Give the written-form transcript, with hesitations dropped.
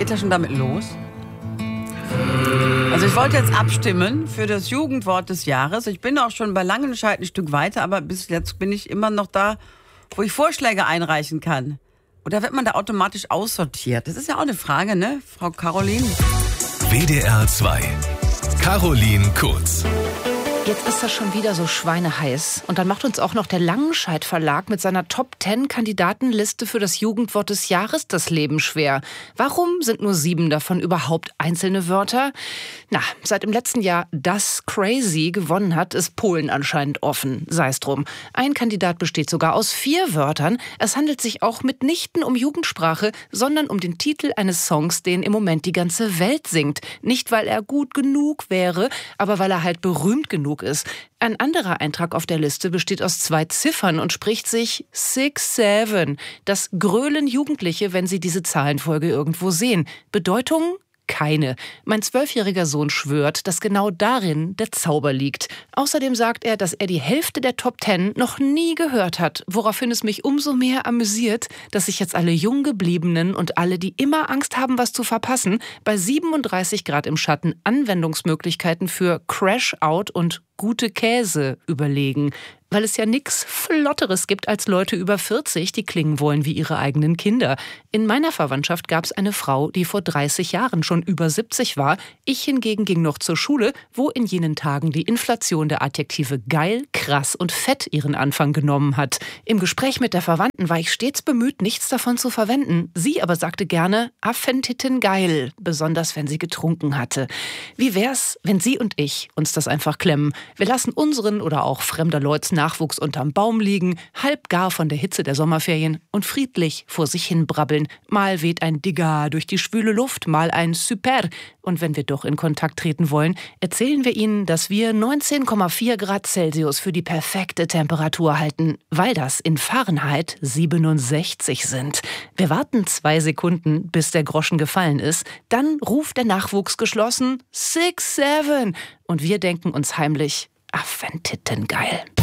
Geht ja schon damit los? Also ich wollte jetzt abstimmen für das Jugendwort des Jahres. Ich bin auch schon bei Langenscheid ein Stück weiter, aber bis jetzt bin ich immer noch da, wo ich Vorschläge einreichen kann. Oder wird man da automatisch aussortiert? Das ist ja auch eine Frage, ne, Frau Caroline? WDR 2. Caroline Kurz. Jetzt ist das schon wieder so schweineheiß. Und dann macht uns auch noch der Langenscheid Verlag mit seiner Top-10-Kandidatenliste für das Jugendwort des Jahres das Leben schwer. Warum sind nur 7 davon überhaupt einzelne Wörter? Na, seit im letzten Jahr das Crazy gewonnen hat, ist Polen anscheinend offen. Sei es drum. Ein Kandidat besteht sogar aus 4 Wörtern. Es handelt sich auch mitnichten um Jugendsprache, sondern um den Titel eines Songs, den im Moment die ganze Welt singt. Nicht, weil er gut genug wäre, aber weil er halt berühmt genug ist. Ein anderer Eintrag auf der Liste besteht aus 2 Ziffern und spricht sich 6-7. Das grölen Jugendliche, wenn sie diese Zahlenfolge irgendwo sehen. Bedeutung? Keine. Mein 12-jähriger Sohn schwört, dass genau darin der Zauber liegt. Außerdem sagt er, dass er die Hälfte der Top 10 noch nie gehört hat, woraufhin es mich umso mehr amüsiert, dass sich jetzt alle Junggebliebenen und alle, die immer Angst haben, was zu verpassen, bei 37 Grad im Schatten Anwendungsmöglichkeiten für Crash Out und gute Käse überlegen. Weil es ja nichts Flotteres gibt als Leute über 40, die klingen wollen wie ihre eigenen Kinder. In meiner Verwandtschaft gab es eine Frau, die vor 30 Jahren schon über 70 war. Ich hingegen ging noch zur Schule, wo in jenen Tagen die Inflation der Adjektive geil, krass und fett ihren Anfang genommen hat. Im Gespräch mit der Verwandten war ich stets bemüht, nichts davon zu verwenden. Sie aber sagte gerne Affentitten geil, besonders wenn sie getrunken hatte. Wie wär's, wenn Sie und ich uns das einfach klemmen? Wir lassen unseren oder auch fremder Leuts Nachwuchs unterm Baum liegen, halb gar von der Hitze der Sommerferien und friedlich vor sich hin brabbeln. Mal weht ein Digga durch die schwüle Luft, mal ein Super. Und wenn wir doch in Kontakt treten wollen, erzählen wir ihnen, dass wir 19,4 Grad Celsius für die perfekte Temperatur halten, weil das in Fahrenheit 67 sind. Wir warten 2 Sekunden, bis der Groschen gefallen ist. Dann ruft der Nachwuchs geschlossen 6-7 und wir denken uns heimlich, Affentitten geil.